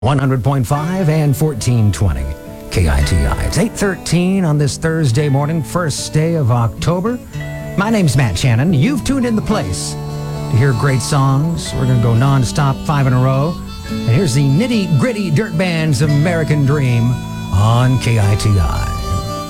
100.5 and 1420 KITI. It's 8:13 on this Thursday morning, first day of October. My name's Matt Shannon. You've tuned in the place to hear great songs. We're going to go non-stop 5 in a row. And here's the nitty-gritty dirt band's American Dream on KITI.